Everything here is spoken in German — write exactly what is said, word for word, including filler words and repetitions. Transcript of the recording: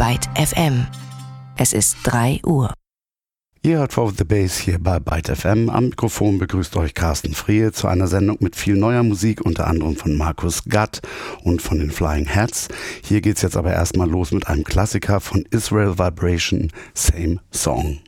Byte F M. Es ist drei Uhr. Ihr hört For The Bass hier bei Byte F M. Am Mikrofon begrüßt euch Carsten Friehe zu einer Sendung mit viel neuer Musik, unter anderem von Markus Gatt und von den Flying Hats. Hier geht's jetzt aber erstmal los mit einem Klassiker von Israel Vibration, Same Song.